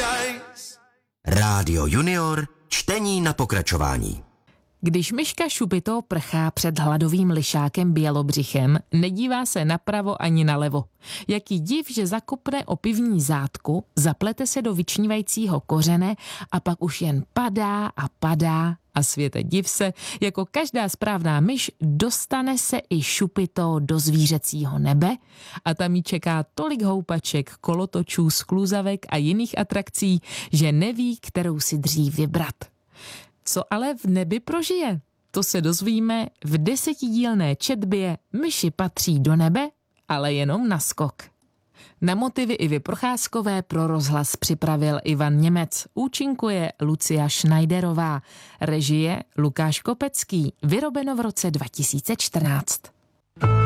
Rádio Junior, čtení na pokračování. Když myška Šupito prchá před hladovým lišákem bělobřichem, nedívá se napravo ani nalevo. Jaký div, že zakopne o pivní zátku, zaplete se do vyčnívajícího kořene a pak už jen padá a padá a světe div se, jako každá správná myš dostane se i Šupito do zvířecího nebe a tam jí čeká tolik houpaček, kolotočů, skluzavek a jiných atrakcí, že neví, kterou si dřív vybrat. Co ale v nebi prožije? To se dozvíme v 10dílné četbě Myši patří do nebe, ale jenom na skok. Na motivy Ivy Procházkové pro rozhlas připravil Ivan Němec. Účinkuje Lucia Schneiderová. Režie Lukáš Kopecký. Vyrobeno v roce 2014.